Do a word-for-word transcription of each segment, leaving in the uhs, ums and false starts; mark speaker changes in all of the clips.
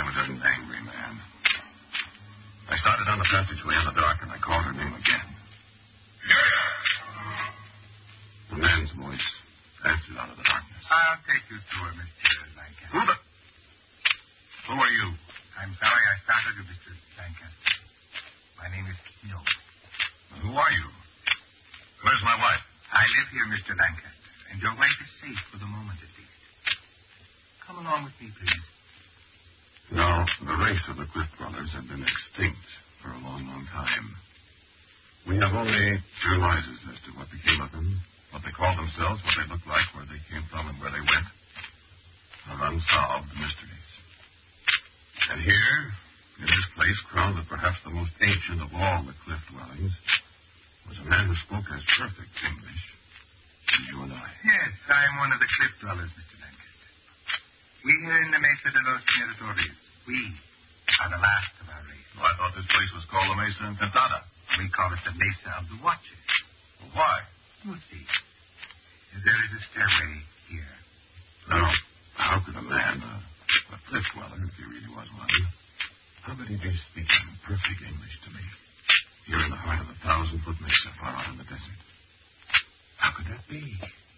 Speaker 1: was an angry man. I started down the passageway in the dark, and I called her name again. Yeah! The man's voice answered out of the darkness.
Speaker 2: I'll take you to her, Mister Lancaster.
Speaker 1: Who the... Who are you?
Speaker 2: I'm sorry I startled you, Mister Lancaster. My name is Kino.
Speaker 1: Who are you? Where's my wife?
Speaker 2: I live here, Mister Lancaster, and your wife is safe for the moment, at least. Come along with me, please.
Speaker 1: No, the race of the Cliff Brothers have been extinct for a long, long time. We have only surmises as to what became of them, what they called themselves, what they looked like, where they came from, and where they went. Of unsolved mysteries. And here, in this place, crowned with perhaps the most ancient of all the cliff dwellings, was a man who spoke as perfect English as you and I.
Speaker 2: Yes, I'm one of the cliff dwellers, Mister Lancaster. We here in the Mesa de los Miradores, we are the last of our race.
Speaker 1: Oh, I thought this place was called the Mesa Encantada.
Speaker 2: We call it the Mesa of the Watchers.
Speaker 1: Well, why?
Speaker 2: You'll see. There is a stairway here.
Speaker 1: Now, how could a man, a, a cliff dweller, if he really was one, how could he be speaking perfect English to me, here in the heart of a thousand-foot mesa far out in the desert? How could that be?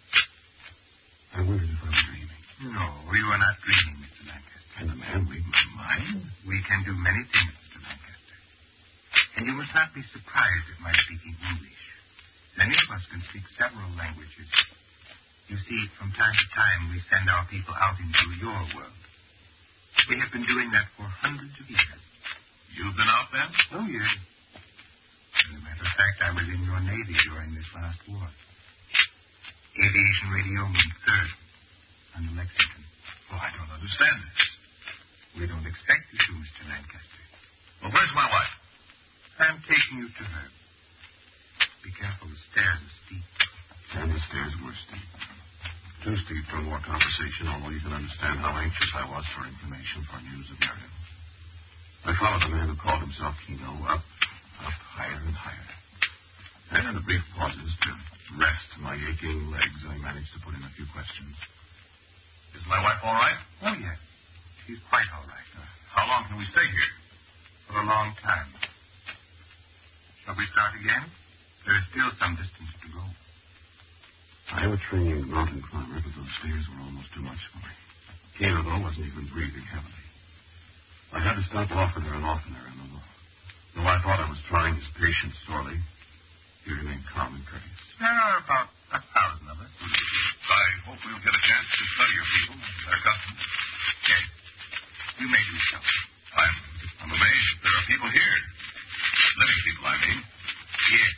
Speaker 1: I wondered if I was dreaming.
Speaker 2: No, you are not dreaming, Mister Lancaster.
Speaker 1: Can a man read my mind?
Speaker 2: We can do many things, Mister Lancaster. And you must not be surprised at my speaking English. Many of us can speak several languages. You see, from time to time, we send our people out into your world. We have been doing that for hundreds of years.
Speaker 1: You've been out then?
Speaker 2: Oh, yes. As a matter of fact, I was in your Navy during this last war. Aviation Radio means third under Lexington.
Speaker 1: Oh, I don't understand this.
Speaker 2: We don't expect you to, Mister Lancaster.
Speaker 1: Well, where's my wife?
Speaker 2: I'm taking you to her. Be careful, the stairs are steep.
Speaker 1: And the stairs were steep. Too steep for more conversation, although you can understand how anxious I was for information, for news of Miriam. I followed the man who called himself Kino up, up higher and higher. And in the brief pauses to rest my aching legs, I managed to put in a few questions. Is my wife all right?
Speaker 2: Oh, yes. She's quite all right.
Speaker 1: Uh, how long can we stay here?
Speaker 2: For a long time. Shall we start again? There is still some distance to go.
Speaker 1: I am a trained mountain climber, but those stairs were almost too much for me. Kano, though, wasn't even breathing heavily. I had to stop oftener and oftener, and though, though I thought I was trying his patience sorely, he remained calm and courteous.
Speaker 2: There are about a thousand of us.
Speaker 1: I hope we'll get a chance to study your people, their customs.
Speaker 2: Yes. You may do so.
Speaker 1: I'm, I'm amazed that there are people here. Living people, I mean.
Speaker 2: Yes.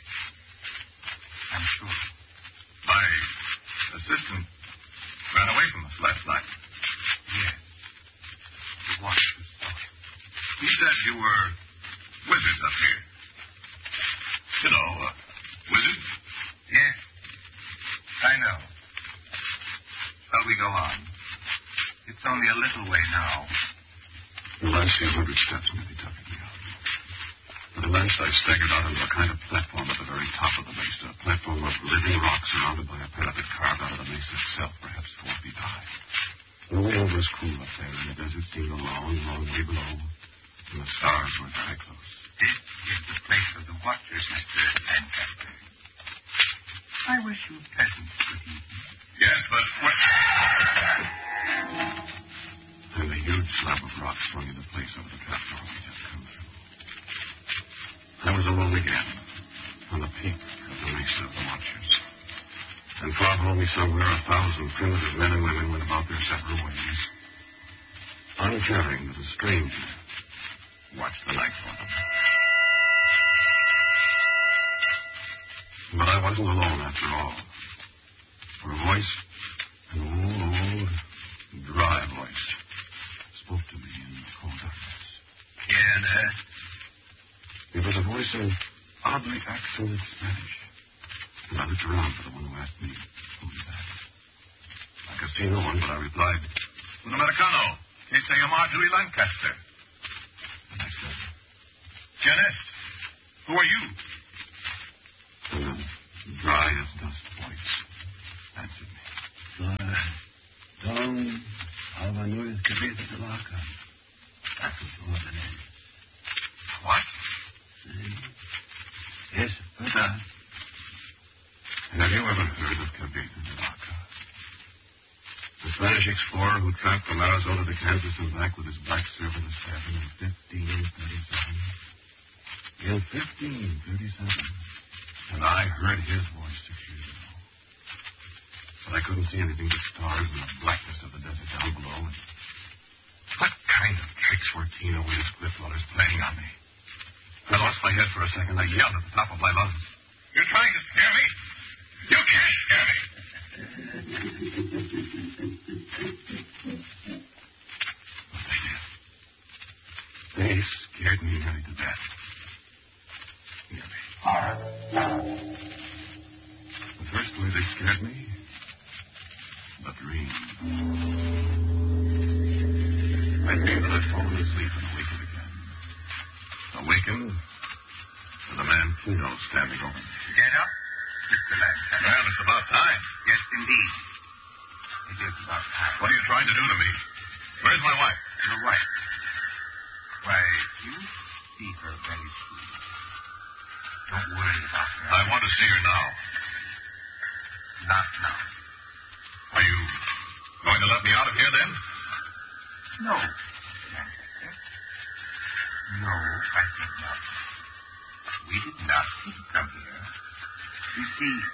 Speaker 2: I'm sure.
Speaker 1: My assistant ran away from us last night.
Speaker 2: Yes. The watchers saw it.
Speaker 1: He said you were wizards up here. You know, uh, wizards?
Speaker 2: Yes. I know. Shall we go on? It's only a little way now.
Speaker 1: The last few hundred steps may be tugging me out. But at last I staggered out onto a kind of platform at the very top of the mesa, a platform of living rock surrounded by a parapet carved out of the mesa itself, perhaps four feet high. The wind was cool up there, and the desert seemed a long, long way below, and the stars were very close.
Speaker 2: This is the place of the watchers, Mister Lancaster. I wish you pleasant good evening.
Speaker 1: Yes, but what... And the huge slab of rock swung into place over the platform we just come through. I was alone again, on the peak of the Mesa of the Watchers. And far below me somewhere, a thousand primitive men and women went about their several ways, uncaring that a stranger watched the night for them. But I wasn't alone after all. For a voice, an old, old, dry voice, spoke to me in the cold darkness.
Speaker 2: ¿Quién es?
Speaker 1: It was a voice in oddly accented Spanish. And I looked around for the one who asked me, who was that? I could see no one, but I replied, Un americano, que se llama Marjorie Lancaster. And I said, ¿Quién es? Who are you? And a dry as dust voice answered me.
Speaker 3: Soy Don Alvanuez Cabeza de Vaca.
Speaker 2: That's what it is.
Speaker 1: What?
Speaker 2: Yes, verdad.
Speaker 1: Have you ever heard of Cabeza de Vaca? The Spanish explorer who tramped from Arizona to Kansas and back with his black servant Esteban in fifteen thirty-seven. In fifteen thirty-seven. And I heard his voice six years ago. But I couldn't see anything but stars and the blackness of the desert down below. And what kind of tricks were Tino and his cliff dwellers playing on me? I lost my head for a second. I yelled at the top of my lungs. You're trying to scare me? You can't scare me! But they did. They scared me nearly to death. Nearly. The first way they scared me, the dream. I dreamed that I'd fallen asleep and awakened again. Awakened with a man Tino standing over me.
Speaker 2: Get up, Mister Lancaster.
Speaker 1: Well, it's about time.
Speaker 2: Yes, indeed. It is about time.
Speaker 1: What are you trying to do to me? Where's my wife?
Speaker 2: Your wife? Why, you see her very soon. Don't worry about her.
Speaker 1: I want to see her now.
Speaker 2: Not now.
Speaker 1: Are you going to let me out of here, then?
Speaker 2: No, Lancaster. No, I think not. We did not come here. You see,